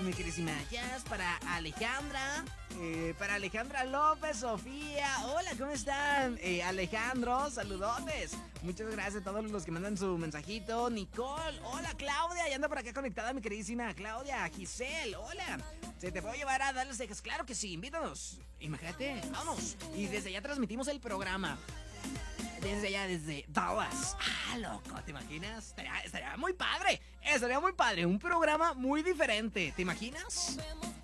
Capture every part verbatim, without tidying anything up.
mi queridísima Jazz, para Alejandra, eh, para Alejandra López, Sofía. Hola, ¿cómo están? Eh, Alejandro, saludotes. Muchas gracias a todos los que mandan su mensajito. Nicole, hola Claudia, ya anda por acá conectada mi queridísima Claudia. Giselle, hola. ¿Se te puedo llevar a darles cejas? Claro que sí, invítanos. Imagínate, vamos. Y desde allá transmitimos el programa. Desde allá, desde Dallas. Ah, loco, ¿te imaginas? Estaría, estaría muy padre. Estaría muy padre. Un programa muy diferente. ¿Te imaginas?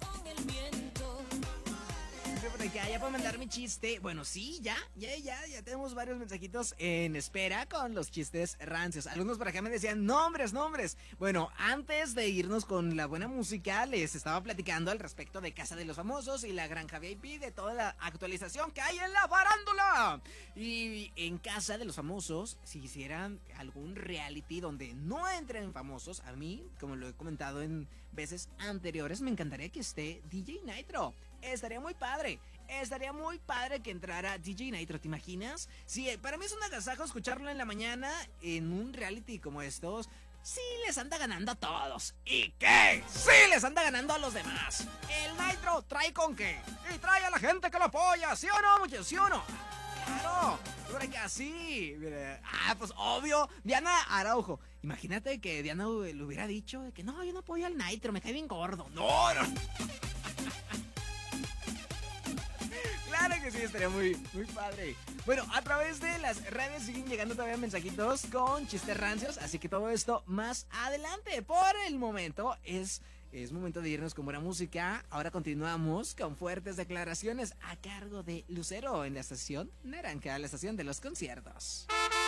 Ya, ya puedo mandar mi chiste. Bueno, sí, ya, ya, ya, ya tenemos varios mensajitos en espera con los chistes rancios. Algunos por acá me decían nombres, nombres. Bueno, antes de irnos con la buena música, les estaba platicando al respecto de Casa de los Famosos y la Granja V I P, de toda la actualización que hay en la farándula. Y en Casa de los Famosos, si hicieran algún reality donde no entren famosos, a mí, como lo he comentado en veces anteriores, me encantaría que esté D J Nitro. Estaría muy padre. Estaría muy padre que entrara D J Nitro, ¿te imaginas? Sí, para mí es un agasajo escucharlo en la mañana en un reality como estos. Sí les anda ganando a todos. ¿Y qué? Sí les anda ganando a los demás. El Nitro trae con qué. Y trae a la gente que lo apoya. ¿Sí o no, muchachos? ¿Sí o no? Claro. Por acá sí. Ah, pues obvio. Diana Araujo. Imagínate que Diana le hubiera dicho de que no, yo no apoyo al Nitro, me cae bien gordo. No, no. Claro que sí, estaría muy, muy padre. Bueno, a través de las redes siguen llegando todavía mensajitos con chistes rancios, así que todo esto más adelante. Por el momento es, es momento de irnos con buena música. Ahora continuamos con fuertes declaraciones a cargo de Lucero en la estación Naranja, la estación de los conciertos.